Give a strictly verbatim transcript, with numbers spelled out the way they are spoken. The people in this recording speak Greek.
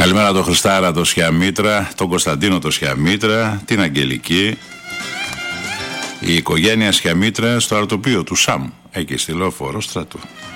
Καλημέρα τον Χριστάρα το Σιαμήτρα, τον Κωνσταντίνο το Σιαμήτρα, την Αγγελική. Η οικογένεια Σιαμήτρα στο αρτοπείο του ΣΑΜ, εκεί στη Λεωφόρο Στρατού.